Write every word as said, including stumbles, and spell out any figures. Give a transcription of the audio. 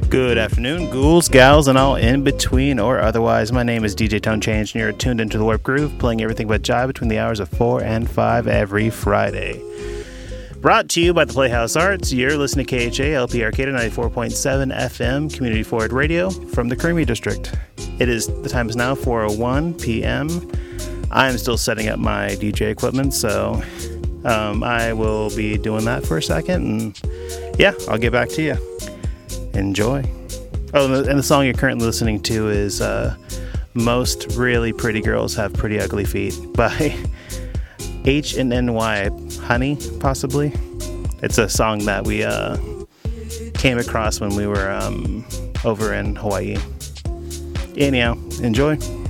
Good afternoon, ghouls, gals, and all in between or otherwise. My name is D J Tone Change, and you're tuned into the Warp Groove, playing everything but jive between the hours of four and five every Friday. Brought to you by the Playhouse Arts, you're listening to K H A L P Arcata ninety-four point seven F M, Community Forward Radio from the Creamy District. It is, the time is now four oh one p.m. I am still setting up my D J equipment, so um, I will be doing that for a second, and yeah, I'll get back to you. Enjoy. Oh, and the, and the song you're currently listening to is uh, Most Really Pretty Girls Have Pretty Ugly Feet by H and N Y Honey, possibly. It's a song that we uh, came across when we were um, over in Hawaii. Anyhow, enjoy.